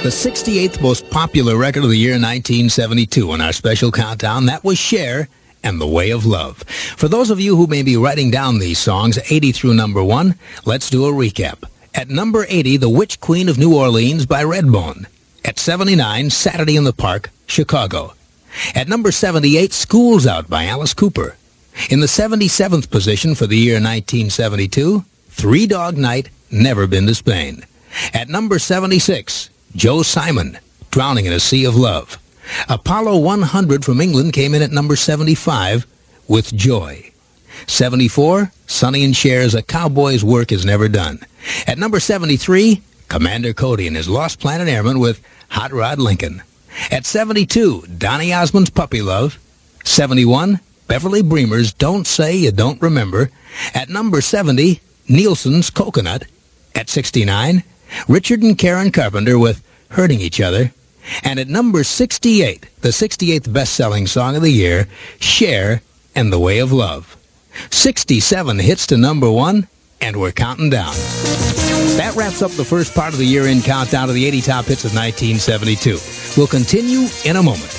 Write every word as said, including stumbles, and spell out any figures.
The sixty-eighth most popular record of the year nineteen seventy-two in our special countdown, that was Cher and The Way of Love. For those of you who may be writing down these songs, eighty through number one, let's do a recap. At number eighty, The Witch Queen of New Orleans by Redbone. At seventy-nine, Saturday in the Park, Chicago. At number seventy-eight, School's Out by Alice Cooper. In the seventy-seventh position for the year nineteen seventy-two, Three Dog Night, Never Been to Spain. At number seventy-six, Joe Simon, Drowning in a Sea of Love. Apollo one hundred from England came in at number seventy-five with Joy. seventy-four, Sonny and Cher's A Cowboy's Work Is Never Done. At number seventy-three, Commander Cody and his Lost Planet Airmen with Hot Rod Lincoln. At seventy-two, Donny Osmond's Puppy Love. seventy-one, Beverly Bremer's Don't Say You Don't Remember. At number seventy, Nielsen's Coconut. At sixty-nine, Richard and Karen Carpenter with Hurting Each Other. And at number sixty-eight, the sixty-eighth best-selling song of the year, Cher and The Way of Love. sixty-seven hits to number one, and we're counting down. That wraps up the first part of the year-end countdown to the eighty top hits of nineteen seventy-two. We'll continue in a moment.